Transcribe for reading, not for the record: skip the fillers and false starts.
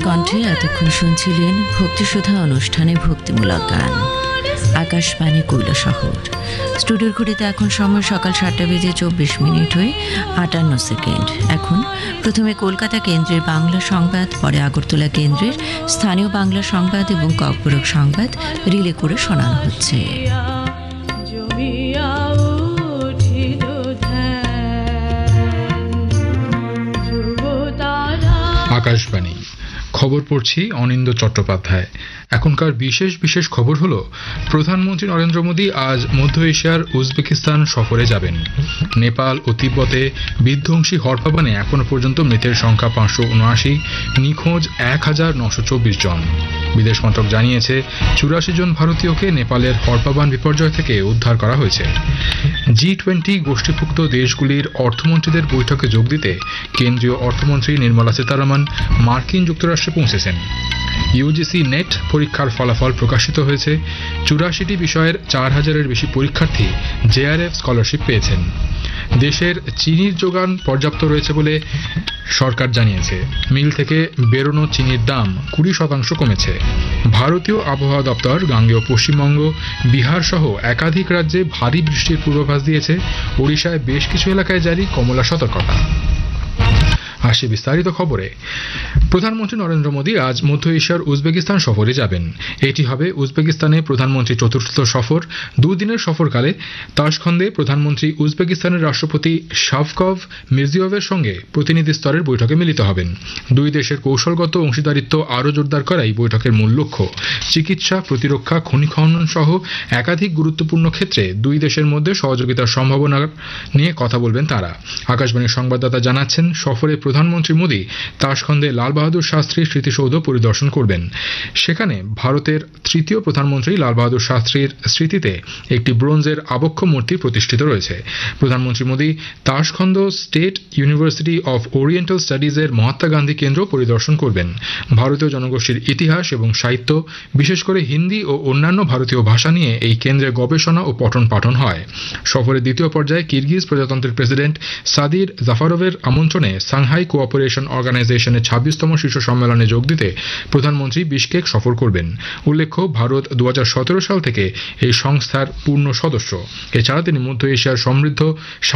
কণ্ঠে এতক্ষণ শুনছিলেন ভক্তিশোধা অনুষ্ঠানে ভক্তিমূলক গান। আকাশবাণী কৈলাসহর। স্টুডিওর ঘড়িতে এখন সময় সকাল 7:24 হয়ে 58 সেকেন্ড। এখন প্রথমে কলকাতা কেন্দ্রের বাংলা সংবাদ, পরে আগরতলা কেন্দ্রের স্থানীয় বাংলা সংবাদ এবং ককবরক সংবাদ রিলে করে শোনানো হচ্ছে। আকাশবাণী খবর পড়ছি অনিন্দ চট্টোপাধ্যায়। এখনকার বিশেষ খবর হলো, প্রধানমন্ত্রী নরেন্দ্র মোদী আজ মধ্য এশিয়ার উজবেকিস্তান সফরে যাবেন। নেপাল ও তিব্বতে বিধ্বংসী হরপাবানে এখনো পর্যন্ত মৃতের সংখ্যা 579, নিখোঁজ 1924 জন। বিদেশ মন্ত্রক জানিয়েছে 84 জন ভারতীয়কে নেপালের হরপাবান বিপর্যয় থেকে উদ্ধার করা হয়েছে। G20 গোষ্ঠীভুক্ত দেশগুলির অর্থমন্ত্রীদের বৈঠকে যোগ দিতে কেন্দ্রীয় অর্থমন্ত্রী নির্মলা সীতারামন মার্কিন যুক্তরাষ্ট্রে পৌঁছেছেন। ইউজিসি নেট পরীক্ষার ফলাফল প্রকাশিত হয়েছে। 84টি বিষয়ের 4000-এর বেশি পরীক্ষার্থী জেআরএফ স্কলারশিপ পেয়েছেন। দেশের চিনির যোগান পর্যাপ্ত রয়েছে বলে সরকার জানিয়েছে। মিল থেকে বেরোনো চিনির দাম 20% কমেছে। ভারতীয় আবহাওয়া দপ্তর গাঙ্গেয় পশ্চিমবঙ্গ, বিহার সহ একাধিক রাজ্যে ভারী বৃষ্টির পূর্বাভাস দিয়েছে। ওড়িশায় বেশ কিছু এলাকায় জারি কমলা সতর্কতা। আসে বিস্তারিত খবরে। প্রধানমন্ত্রী নরেন্দ্র মোদী আজ মধ্য এশিয়ার উজবেকিস্তান সফরে যাবেন। এটি হবে উজবেকিস্তানে প্রধানমন্ত্রী চতুর্থ সফর। দুদিনের সফরকালে তাশখন্দে প্রধানমন্ত্রী উজবেকিস্তানের রাষ্ট্রপতি শাভকভ মির্জিয়োভের সঙ্গে প্রতিনিধি স্তরের বৈঠকে মিলিত হবেন। দুই দেশের কৌশলগত অংশীদারিত্ব আরও জোরদার করাই বৈঠকের মূল লক্ষ্য। চিকিৎসা, প্রতিরক্ষা, খনি খনন সহ একাধিক গুরুত্বপূর্ণ ক্ষেত্রে দুই দেশের মধ্যে সহযোগিতার সম্ভাবনা নিয়ে কথা বলবেন তারা। আকাশবাণীর সংবাদদাতা জানাচ্ছেন, সফরে প্রধানমন্ত্রী মোদী তাশখন্দে লাল বাহাদুর শাস্ত্রীর স্মৃতিসৌধ পরিদর্শন করবেন। সেখানে ভারতের তৃতীয় প্রধানমন্ত্রী লাল বাহাদুর শাস্ত্রীর স্মৃতিতে একটি ব্রোঞ্জের আবক্ষ মূর্তি প্রতিষ্ঠিত রয়েছে। প্রধানমন্ত্রী Modi Tashkent state university of oriental স্টাডিজের Mahatma Gandhi কেন্দ্র পরিদর্শন করবেন। ভারতীয় জনগোষ্ঠীর ইতিহাস এবং সাহিত্য, বিশেষ করে হিন্দি ও অন্যান্য ভারতীয় ভাষা নিয়ে এই কেন্দ্রে গবেষণা ও পঠন পাঠন হয়। সফরের দ্বিতীয় পর্যায়ে কিরগিজ প্রজাতন্ত্রের প্রেসিডেন্ট সাদির জাফারোভের আমন্ত্রণে সাংহাই কোঅপারেশন অর্গানাইজেশনের 26তম শীর্ষ সম্মেলনে যোগ দিতে প্রধানমন্ত্রী বিশকেক সফর করবেন। উল্লেখ্য, ভারত 2017 সাল থেকে এই সংস্থার পূর্ণ সদস্য। এছাড়া তিনি মধ্য এশিয়ার সমৃদ্ধ